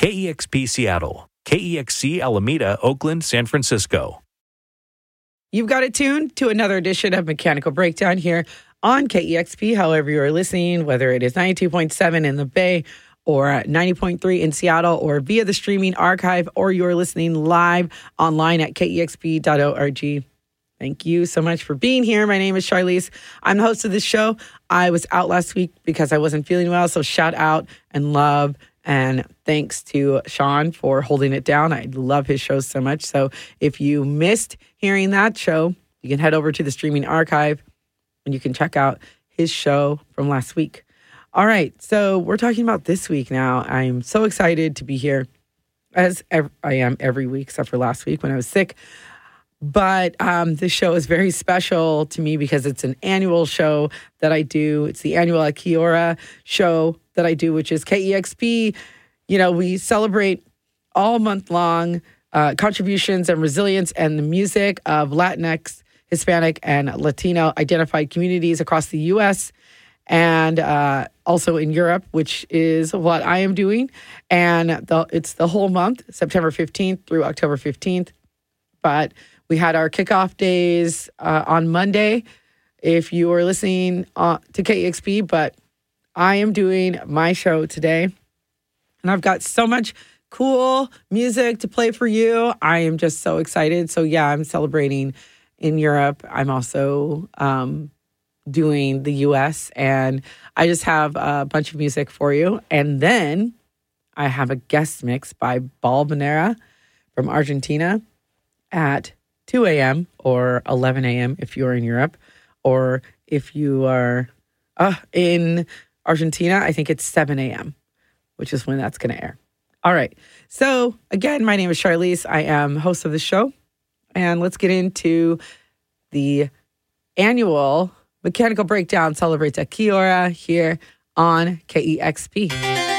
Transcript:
KEXP Seattle, KEXC Alameda, Oakland, San Francisco. You've got it tuned to another edition of Mechanical Breakdown here on KEXP, however you are listening, whether it is 92.7 in the Bay or 90.3 in Seattle or via the streaming archive, or you're listening live online at kexp.org. Thank you so much for being here. My name is Charlize. I'm the host of this show. I was out last week because I wasn't feeling well, so shout out and love and thanks to Sean for holding it down. I love his shows so much. So if you missed hearing that show, you can head over to the streaming archive and you can check out his show from last week. All right, so we're talking about this week now. I'm so excited to be here, as I am every week, except for last week when I was sick. But this show is very special to me because it's an annual show that I do. It's the annual Kiora show that I do, which is KEXP. You know, we celebrate all month long contributions and resilience and the music of Latinx, Hispanic, and Latino identified communities across the U.S. and also in Europe, which is what I am doing. And it's the whole month, September 15th through October 15th. But we had our kickoff days on Monday, if you are listening to KEXP, but I am doing my show today, and I've got so much cool music to play for you. I am just so excited. So yeah, I'm celebrating in Europe. I'm also doing the U.S., and I just have a bunch of music for you. And then I have a guest mix by Balvanera from Argentina at 2 a.m. or 11 a.m. if you're in Europe, or if you are in Argentina, I think it's 7 a.m., which is when that's going to air. All right. So again, my name is Charlize. I am host of the show, and let's get into the annual Mechanical Breakdown celebrates a Kiora here on KEXP.